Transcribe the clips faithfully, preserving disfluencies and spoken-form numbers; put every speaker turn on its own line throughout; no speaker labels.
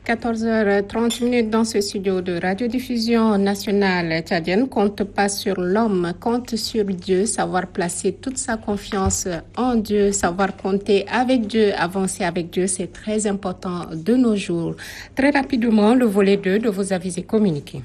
quatorze heures trente dans ce studio de radiodiffusion nationale tchadienne. Compte pas sur l'homme, compte sur Dieu, savoir placer toute sa confiance en Dieu, savoir compter avec Dieu, avancer avec Dieu, c'est très important de nos jours. Très rapidement, le volet deux de vos avis et communiqués.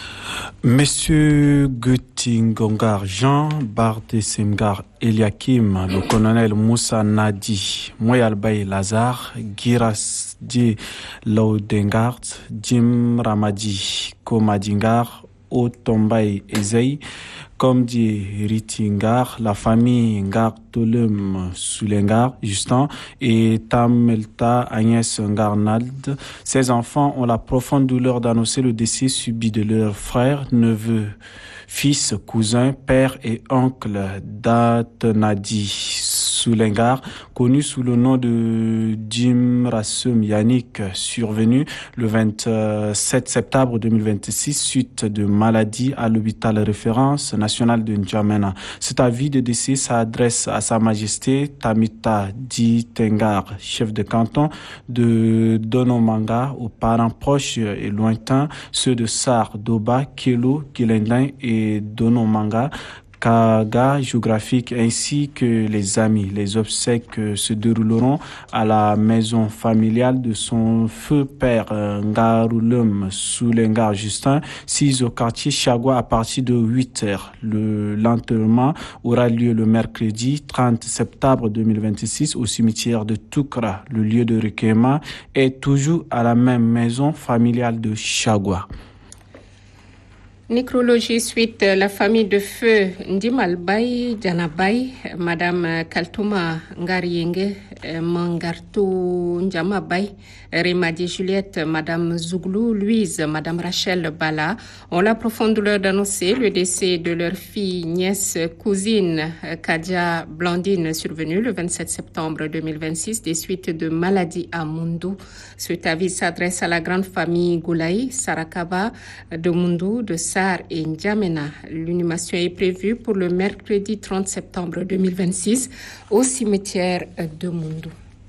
Monsieur Gutingongar Jean, Barde Semgar Eliakim, le colonel Moussa Nadi, Moyalbay Lazare, Giras Di Laudengard, Jim Ramadi, Komadingar, Otombay Ezei, comme dit Ritingar, la famille Ngar Tolum Soulengar, Justin, et Tamelta Agnès Ngarnald. Ces enfants ont la profonde douleur d'annoncer le décès subi de leur frère, neveu, fils, cousin, père et oncle d'Atenadi Soulengar, connu sous le nom de Jim Rassum Yannick, survenu le vingt-sept septembre deux mille vingt-six suite de maladie à l'hôpital référence national de N'Djamena. Cet avis de décès s'adresse à Sa Majesté Tamita Di Tengar, chef de canton de Donomanga, aux parents proches et lointains, ceux de Sar, Doba, Kelo, Kilendin et Donomanga, Kaga géographique, ainsi que les amis. Les obsèques se dérouleront à la maison familiale de son feu père Ngarulum Soulengar Justin, six au quartier Chagua à partir de huit heures. Le l'enterrement aura lieu le mercredi trente septembre deux mille vingt-six au cimetière de Toukra. Le lieu de recueillement est toujours à la même maison familiale de Chagua.
Nécrologie suite, la famille de feu Ndimalbay, Djanabay, Madame Kaltouma Ngarienge, Mangartou Ndjamabay, Remadi Juliette, Madame Zouglou, Louise, Madame Rachel Bala ont la profonde douleur d'annoncer le décès de leur fille, nièce, cousine, Kadia Blandine, survenue le vingt-sept septembre deux mille vingt-six des suites de maladie à Mundou. Cet avis s'adresse à la grande famille Goulaï, Sarakaba, de Mundou, de Sar et N'Djamena. L'inhumation est prévue pour le mercredi trente septembre deux mille vingt-six au cimetière de Mundou.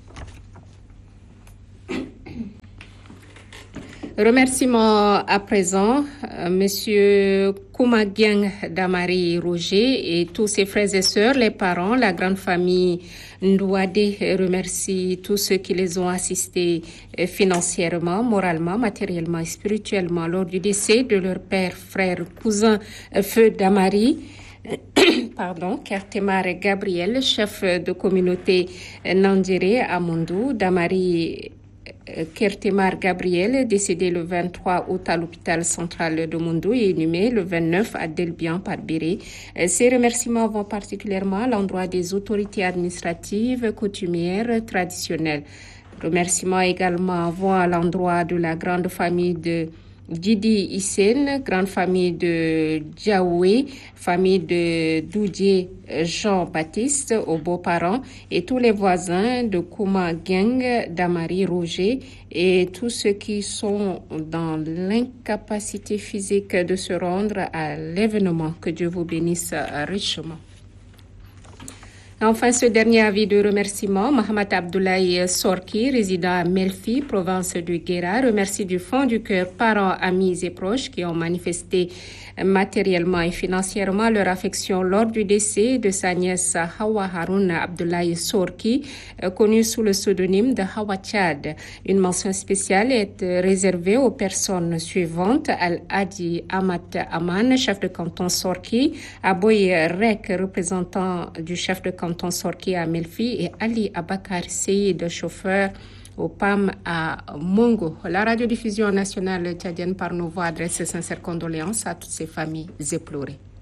Remerciements à présent, euh, Monsieur Koumagiang Damari Roger et tous ses frères et sœurs, les parents, la grande famille Ndouadé remercie tous ceux qui les ont assistés financièrement, moralement, matériellement et spirituellement lors du décès de leur père, frère, cousin, Feu Damari. Pardon, Kertemar Gabriel, chef de communauté Nandéré à Mondou, Damari Kertemar Gabriel, décédé le vingt-trois août à l'hôpital central de Mondou et inhumé le vingt-neuf à Delbian par Béré. Ces remerciements vont particulièrement à l'endroit des autorités administratives, coutumières, traditionnelles. Remerciements également vont à l'endroit de la grande famille de Didi Hissène, grande famille de Djaoué, famille de Doudjé Jean-Baptiste, aux beaux-parents, et tous les voisins de Kouma Gang, d'Amari Roger, et tous ceux qui sont dans l'incapacité physique de se rendre à l'événement. Que Dieu vous bénisse richement. Enfin, ce dernier avis de remerciement, Mohamed Abdoulaye Sorki, résident à Melfi, province du Guéra, remercie du fond du cœur parents, amis et proches qui ont manifesté matériellement et financièrement leur affection lors du décès de sa nièce Hawa Haroun Abdoulaye Sorki, connue sous le pseudonyme de Hawa Tchad. Une mention spéciale est réservée aux personnes suivantes: Al-Hadi Amat Aman, chef de canton Sorki, Aboye Rek, représentant du chef de canton Sorki à Melfi, et Ali Abakar Seyid, chauffeur au P A M à Mongo. La radiodiffusion nationale tchadienne par nos voix adresse ses sincères condoléances à toutes ces familles éplorées.